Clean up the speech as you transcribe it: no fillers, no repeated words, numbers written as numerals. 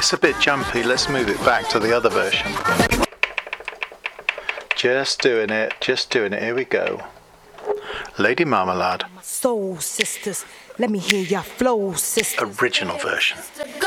That's a bit jumpy. Let's move it back to the other version. Just doing it. Here we go. Lady Marmalade. Soul sisters, let me hear your flow, sisters. Original version.